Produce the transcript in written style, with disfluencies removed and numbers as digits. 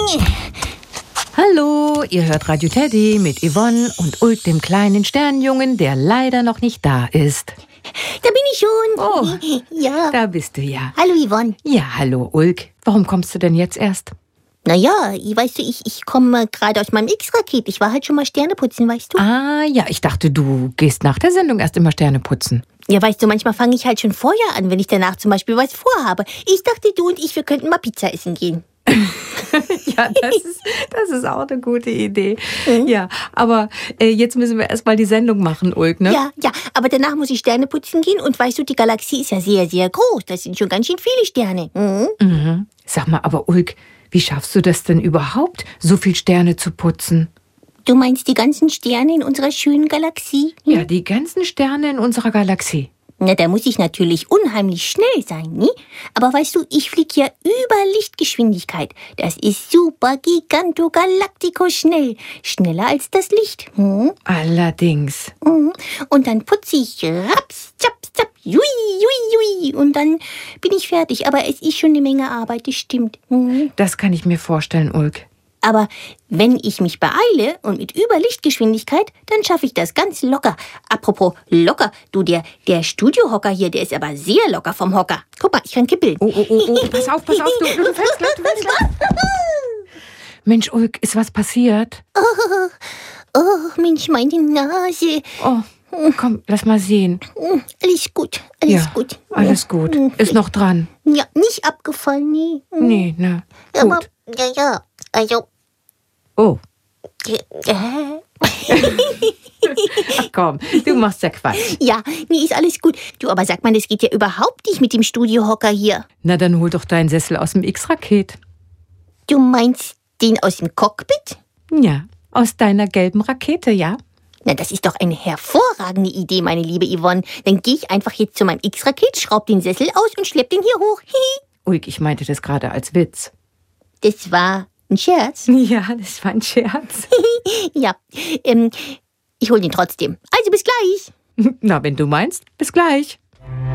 Hallo, ihr hört Radio Teddy mit Yvonne und Ulk, dem kleinen Sternjungen, der leider noch nicht da ist. Da bin ich schon. Oh, ja. Da bist du ja. Hallo Yvonne. Ja, hallo Ulk. Warum kommst du denn jetzt erst? Naja, weißt du, ich komme gerade aus meinem X-Raket. Ich war halt schon mal Sterne putzen, weißt du? Ah, ja, ich dachte, du gehst nach der Sendung erst immer Sterne putzen. Ja, weißt du, manchmal fange ich halt schon vorher an, wenn ich danach zum Beispiel was vorhabe. Ich dachte, du und ich, wir könnten mal Pizza essen gehen. Ja, das ist auch eine gute Idee. Ja, aber jetzt müssen wir erst mal die Sendung machen, Ulk, ne? Ja, aber danach muss ich Sterne putzen gehen und weißt du, die Galaxie ist ja sehr, sehr groß. Das sind schon ganz schön viele Sterne. Mhm. Sag mal, aber Ulk, wie schaffst du das denn überhaupt, so viel Sterne zu putzen? Du meinst die ganzen Sterne in unserer schönen Galaxie? Ja, die ganzen Sterne in unserer Galaxie. Na, da muss ich natürlich unheimlich schnell sein, ne? Aber weißt du, ich fliege ja über Lichtgeschwindigkeit. Das ist super gigantogalaktico schnell. Schneller als das Licht. Allerdings. Und dann putze ich raps, zaps, zap, jui, jui, jui. Und dann bin ich fertig. Aber es ist schon eine Menge Arbeit, das stimmt. Das kann ich mir vorstellen, Ulk. Aber wenn ich mich beeile und mit Überlichtgeschwindigkeit, dann schaffe ich das ganz locker. Apropos locker, du, der Studiohocker hier, der ist aber sehr locker vom Hocker. Guck mal, ich kann kippeln. Oh, pass auf, du fällst gleich. Mensch, Ulk, ist was passiert? Oh, Mensch, meine Nase. Oh, komm, lass mal sehen. Alles gut, alles gut. Alles gut. Ist noch dran. Ja, nicht abgefallen, nee. Nee, ne, Aber, gut. ja, also... Oh, Äh, ach komm, du machst ja Quatsch. Ja, nee, ist alles gut. Du, aber sag mal, das geht ja überhaupt nicht mit dem Studiohocker hier. Na, dann hol doch deinen Sessel aus dem X-Raket. Du meinst den aus dem Cockpit? Ja, aus deiner gelben Rakete, ja? Na, das ist doch eine hervorragende Idee, meine liebe Yvonne. Dann gehe ich einfach jetzt zu meinem X-Raket, schraub den Sessel aus und schlepp den hier hoch. Ulk, ich meinte das gerade als Witz. Das war ein Scherz. Ja, das war ein Scherz. Ja, ich hol den trotzdem. Also bis gleich. Na, wenn du meinst, bis gleich.